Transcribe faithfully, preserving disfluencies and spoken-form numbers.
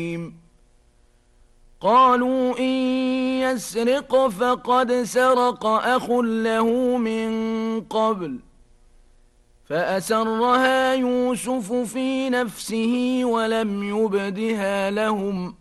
قالوا إن يسرق فقد سرق أخ له من قبل فأسرها يوسف في نفسه ولم يبدها لهم